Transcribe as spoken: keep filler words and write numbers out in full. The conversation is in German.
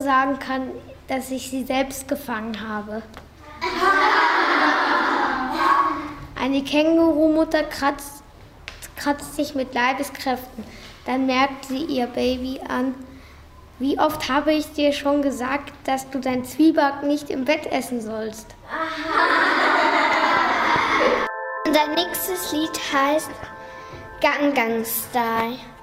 sagen kann, dass ich sie selbst gefangen habe. Eine Kängurumutter kratzt, kratzt sich mit Leibeskräften. Dann merkt sie ihr Baby an. Wie oft habe ich dir schon gesagt, dass du dein Zwieback nicht im Bett essen sollst? Unser nächstes Lied heißt Gangnam Style.